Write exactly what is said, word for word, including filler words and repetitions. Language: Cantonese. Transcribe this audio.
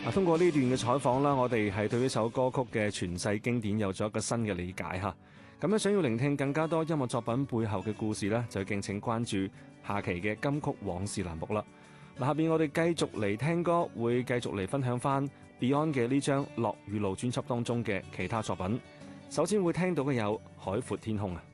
通過呢段嘅採訪啦，我哋係對呢首歌曲嘅傳世經典有咗一個新嘅理解嚇。咁樣想要聆聽更加多音樂作品背後嘅故事呢，就敬請關注下期嘅金曲往事欄目啦。嗱，下邊我哋繼續嚟聽歌，會繼續嚟分享翻 Beyond 嘅呢張《樂與怒》專輯當中嘅其他作品。首先會聽到嘅有《海闊天空》啊。